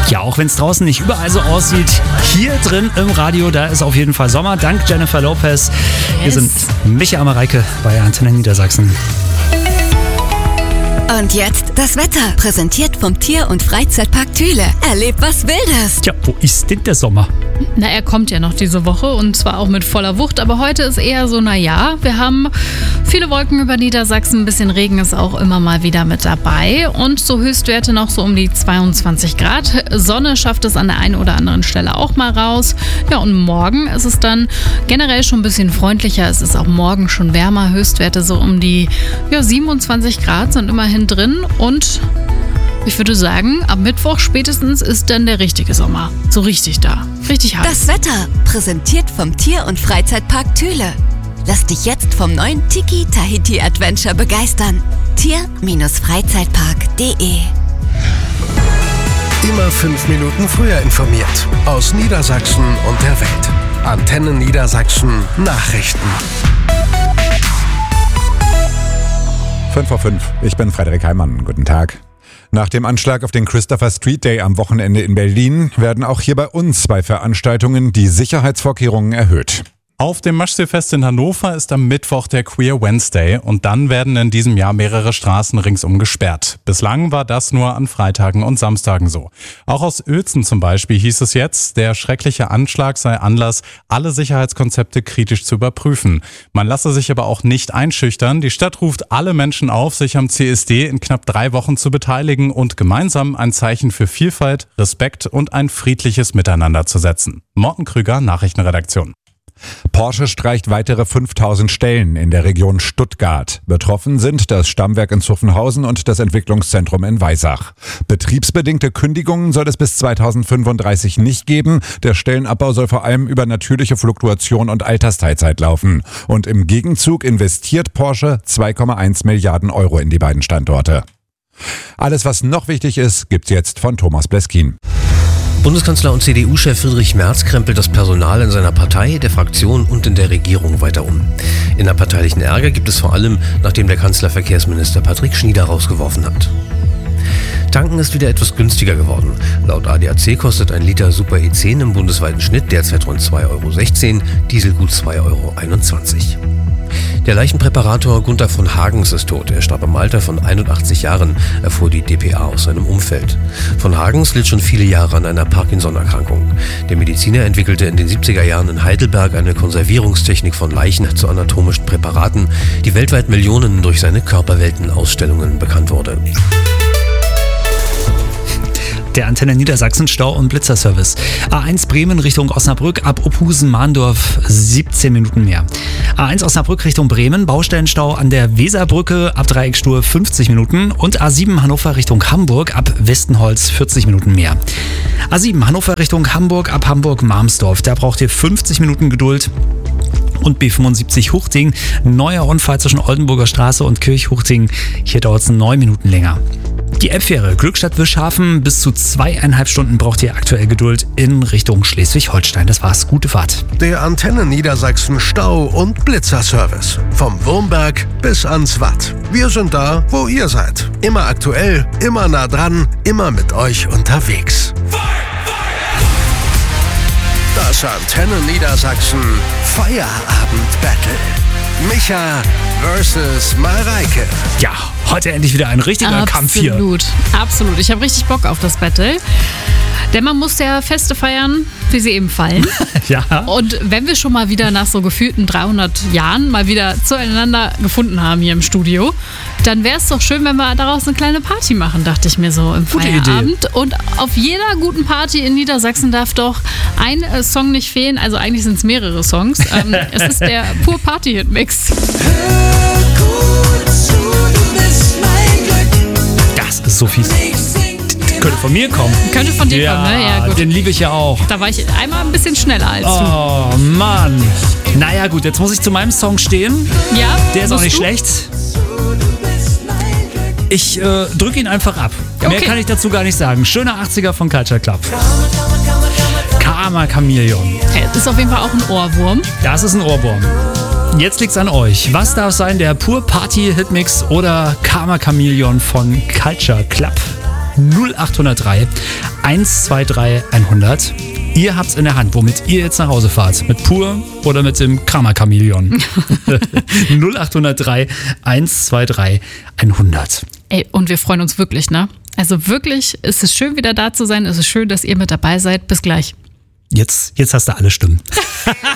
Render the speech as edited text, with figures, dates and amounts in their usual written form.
Ja, auch wenn es draußen nicht überall so aussieht, hier drin im Radio, da ist auf jeden Fall Sommer. Dank Jennifer Lopez. Wir sind Micha Amareike bei Antenne Niedersachsen. Und jetzt das Wetter, präsentiert vom Tier- und Freizeitpark Thüle. Erlebt was Wildes. Tja, wo ist denn der Sommer? Na, er kommt ja noch diese Woche und zwar auch mit voller Wucht, aber heute ist eher so, wir haben viele Wolken über Niedersachsen, ein bisschen Regen ist auch immer mal wieder mit dabei und so Höchstwerte noch so um die 22 Grad. Sonne schafft es an der einen oder anderen Stelle auch mal raus. Ja, und morgen ist es dann generell schon ein bisschen freundlicher. Es ist auch morgen schon wärmer, Höchstwerte so um die 27 Grad sind immerhin drin und ich würde sagen, ab Mittwoch spätestens ist dann der richtige Sommer. So richtig da. Richtig heiß. Das Wetter, präsentiert vom Tier- und Freizeitpark Thüle. Lass dich jetzt vom neuen Tiki Tahiti Adventure begeistern. Tier-Freizeitpark.de. Immer 5 Minuten früher informiert. Aus Niedersachsen und der Welt. Antenne Niedersachsen Nachrichten. 5:05. Ich bin Frederik Heimann. Guten Tag. Nach dem Anschlag auf den Christopher Street Day am Wochenende in Berlin werden auch hier bei uns bei Veranstaltungen die Sicherheitsvorkehrungen erhöht. Auf dem Maschseefest in Hannover ist am Mittwoch der Queer Wednesday und dann werden in diesem Jahr mehrere Straßen ringsum gesperrt. Bislang war das nur an Freitagen und Samstagen so. Auch aus Uelzen zum Beispiel hieß es jetzt, der schreckliche Anschlag sei Anlass, alle Sicherheitskonzepte kritisch zu überprüfen. Man lasse sich aber auch nicht einschüchtern. Die Stadt ruft alle Menschen auf, sich am CSD in knapp 3 Wochen zu beteiligen und gemeinsam ein Zeichen für Vielfalt, Respekt und ein friedliches Miteinander zu setzen. Morten Krüger, Nachrichtenredaktion. Porsche streicht weitere 5000 Stellen in der Region Stuttgart. Betroffen sind das Stammwerk in Zuffenhausen und das Entwicklungszentrum in Weissach. Betriebsbedingte Kündigungen soll es bis 2035 nicht geben. Der Stellenabbau soll vor allem über natürliche Fluktuation und Altersteilzeit laufen. Und im Gegenzug investiert Porsche 2,1 Milliarden Euro in die beiden Standorte. Alles, was noch wichtig ist, gibt's jetzt von Thomas Bleskin. Bundeskanzler und CDU-Chef Friedrich Merz krempelt das Personal in seiner Partei, der Fraktion und in der Regierung weiter um. Innerparteilichen Ärger gibt es vor allem, nachdem der Kanzler Verkehrsminister Patrick Schnieder rausgeworfen hat. Tanken ist wieder etwas günstiger geworden. Laut ADAC kostet ein Liter Super E10 im bundesweiten Schnitt derzeit rund 2,16 €, Diesel gut 2,21 €. Der Leichenpräparator Gunther von Hagens ist tot. Er starb im Alter von 81 Jahren, erfuhr die dpa aus seinem Umfeld. Von Hagens litt schon viele Jahre an einer Parkinson-Erkrankung. Der Mediziner entwickelte in den 70er Jahren in Heidelberg eine Konservierungstechnik von Leichen zu anatomischen Präparaten, die weltweit Millionen durch seine Körperwelten-Ausstellungen bekannt wurde. Der Antenne Niedersachsen Stau- und Blitzerservice. A1 Bremen Richtung Osnabrück ab Ophusen-Mahndorf 17 Minuten mehr. A1 Osnabrück Richtung Bremen, Baustellenstau an der Weserbrücke ab Dreieckstur 50 Minuten und A7 Hannover Richtung Hamburg ab Westenholz 40 Minuten mehr. A7 Hannover Richtung Hamburg ab Hamburg-Marmsdorf, da braucht ihr 50 Minuten Geduld. Und B75 Huchting, neuer Unfall zwischen Oldenburger Straße und Kirchhuchting, hier dauert es 9 Minuten länger. Die Elbfähre Glückstadt-Wischhafen, bis zu 2,5 Stunden braucht ihr aktuell Geduld in Richtung Schleswig-Holstein. Das war's, gute Fahrt. Der Antenne Niedersachsen Stau- und Blitzerservice. Vom Wurmberg bis ans Watt. Wir sind da, wo ihr seid. Immer aktuell, immer nah dran, immer mit euch unterwegs. Das Antenne Niedersachsen Feierabend-Battle. Micha versus Mareike. Ja, heute endlich wieder ein richtiger Kampf hier. Absolut. Ich habe richtig Bock auf das Battle. Denn man muss ja Feste feiern, wie sie eben fallen. Ja. Und wenn wir schon mal wieder nach so gefühlten 300 Jahren mal wieder zueinander gefunden haben hier im Studio, dann wäre es doch schön, wenn wir daraus eine kleine Party machen, dachte ich mir so im Gute Feierabend. Idee. Und auf jeder guten Party in Niedersachsen darf doch ein Song nicht fehlen. Also eigentlich sind es mehrere Songs. Es ist der Pur Party Hit Mix. Das ist so fies. Könnte von mir kommen. Könnte von dir kommen, ne? Ja, gut. Den liebe ich ja auch. Da war ich einmal ein bisschen schneller als du. Oh, Mann. Naja, gut, jetzt muss ich zu meinem Song stehen. Ja, Der ist auch nicht du? schlecht. Ich drücke ihn einfach ab. Okay. Mehr kann ich dazu gar nicht sagen. Schöner 80er von Culture Club. Karma Chameleon. Okay, das ist auf jeden Fall auch ein Ohrwurm. Das ist ein Ohrwurm. Jetzt liegt's an euch. Was darf sein, der Pur Party Hitmix oder Karma Chameleon von Culture Club? 0803 123 100. Ihr habt's in der Hand, womit ihr jetzt nach Hause fahrt. Mit Pur oder mit dem Kramer-Chamäleon. 0803 123 100. Ey, und wir freuen uns wirklich, ne? Also wirklich, es ist schön, wieder da zu sein. Es ist schön, dass ihr mit dabei seid. Bis gleich. Jetzt hast du alle Stimmen.